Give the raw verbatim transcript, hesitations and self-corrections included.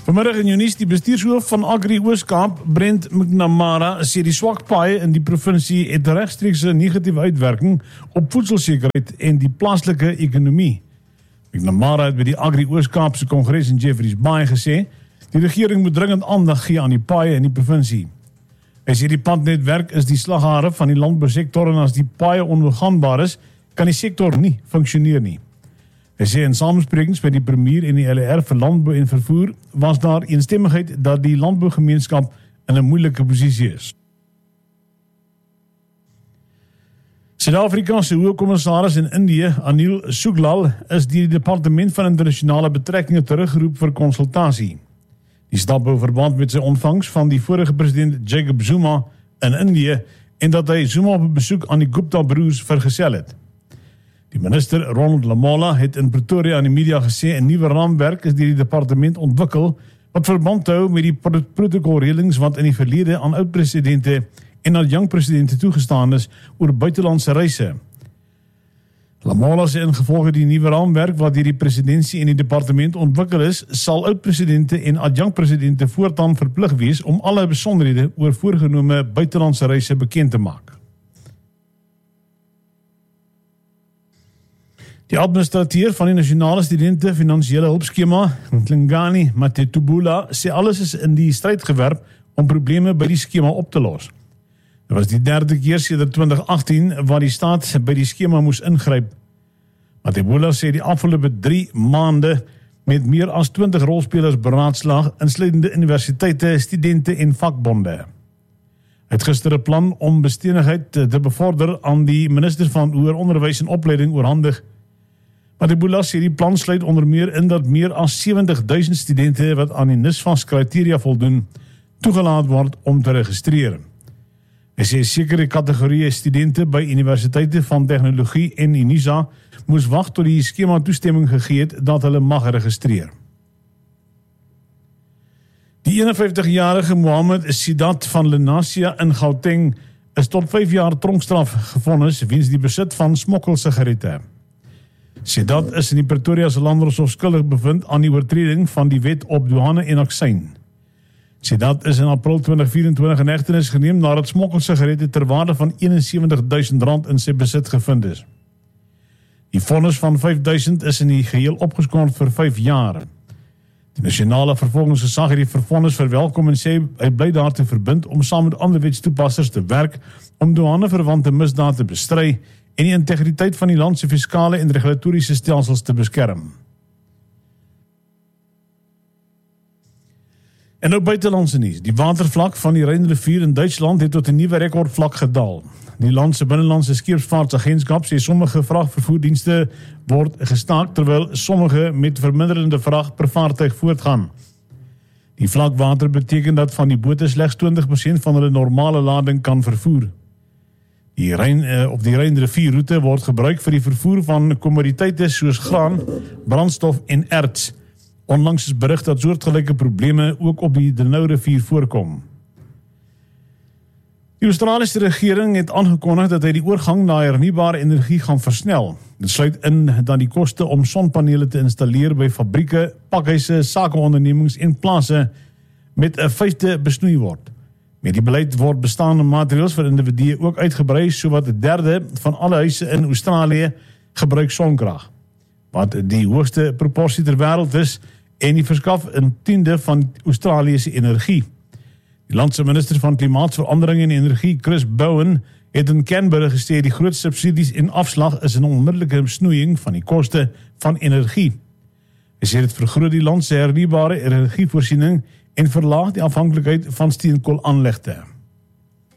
Vanmiddag in Junis, die bestuurshoof van Agri Oos-Kaap, Brent McNamara, sê die swak paaie in die provinsie het regstreekse negatiewe uitwerking op voedselsekerheid en die plaaslike ekonomie. McNamara het by die Agri Oos-Kaapse Kongres in Jeffreys Bay gesê, die regering moet dringend aandag gee aan die paaie in die provinsie. Hy sê die padnetwerk is die slaghare van die landbousektor en as die paaie onbegaanbaar is, kan die sektor nie funksioneer nie. Hy sê in samesprekings met die premier en die L R vir landbou en vervoer was daar eensstemmigheid dat die landbougemeenskap in 'n moeilike posisie is. Suid-Afrika se hoofkommissaris in Indië, Anil Suglal, is deur die Departement van Internasionale Betrekkinge teruggeroep vir konsultasie. Die stap hou verband met sy ontvangs van die vorige president Jacob Zuma in Indië en dat hy Zuma op 'n besoek aan die Gupta broers vergesel het. Die minister Ronald Lamola het in Pretoria aan die media gesê 'n nuwe raamwerk is deur die departement ontwikkel wat verband hou met die protokolreëlings wat in die verlede aan oud-presidente en aan jong presidente toegestaan is oor buitelandse reise. Lamola sê ingevolge die nuwe raamwerk wat deur die presidentsie en die departement ontwikkel is, sal oud-presidente en adjunkpresidente voortaan verplig wees om alle besonderhede oor voorgenome buitelandse reise bekend te maak. Die administrateur van die Nasionale Studente Finansiële Hulpskema, Ntlingani Matetubula, sê alles is in die stryd gewerp om probleme by die skema op te los. Dit was die derde keer sedert twintig agtien waar die staat by die skema moes ingryp. Matetubula sê die afgelope drie maande met meer as twintig rolspelers beraadslaag, insluitende universiteite, studente en vakbonde. Hy het gister 'n plan om bestenigheid te bevorder aan die minister van Hoër Onderwys en Opleiding oorhandig. Matetubula sê die plan sluit onder meer in dat meer as sewentig duisend studente wat aan die NSFAS kriteria voldoen, toegelaat word om te registreer. Hy sê sekere kategorieë studente by universiteite van tegnologie en Unisa moes wag tot die skema toestemming gegee het dat hulle mag registreer. Die eenenvyftigjarige Mohammed Sidat van Lenasia in Gauteng is tot vyf jaar tronkstraf gevonnis weens die besit van smokkelsigarette. Sidat is in die Pretoria se Landdroshof skuldig bevind aan die oortreding van die wet op douane en aksyn. Sidat is in April twintig vyf-en-twintig in hegtenis geneem nadat smokkelsigarette ter waarde van eenensewentig duisend rand in sy besit gevind is. Die vonnis van vyf duisend is in die geheel opgeskort vir vyf jaar. Die nasionale vervolgingsgesag het die vervonnis verwelkom en sê hy bly daartoe verbind om saam met ander wetstoepassers te werk om douaneverwante misdaad te bestry en die integriteit van die land se fiskale en regulatoriese stelsels te beskerm. En nou buitelandse nuus. Die watervlak van die Rynrivier in Duitsland het tot 'n nuwe rekordvlak gedaal. Die land se binnelandse skeepsvaartagentskap sê sommige vragvervoerdienste word gestaak terwyl sommige met verminderende vrag per vaartuig voortgaan. Die vlakwater beteken dat van die bote slegs twintig persent van hulle normale lading kan vervoer. Die Ryn, uh, op die Rynrivierroete word gebruik vir die vervoer van kommoditeite soos graan, brandstof en erts. Onlangs is berig dat soortgelyke probleme ook op die Denau-rivier voorkom. Die Australiese regering het aangekondig dat hy die oorgang na hernubare energie gaan versnel. Dit sluit in dat die koste om sonpanele te installeer by fabrieke, pakhuise, sakeondernemings en plase met 'n vyfde besnoei word. Met die beleid word bestaande maatreëls vir individue ook uitgebrei, sowat 'n derde van alle huise in Australië gebruik sonkrag, wat die hoogste proporsie ter wêreld is en die verskaf 'n tiende van Australië se energie. Die landse minister van Klimaatsverandering en Energie, Chris Bowen, het in Canberra gesê die groot subsidies en afslag is 'n onmiddellike snoeiing van die koste van energie. Hy sê dit vergroot die land se hernubare energievoorsiening en verlaag die afhanklikheid van steenkoolaanlegte.